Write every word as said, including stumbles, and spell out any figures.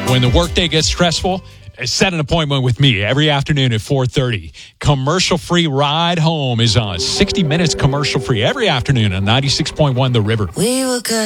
When the workday gets stressful, set an appointment with me every afternoon at four thirty. Commercial-free ride home is on. sixty minutes commercial-free every afternoon on ninety-six point one The River. We were good.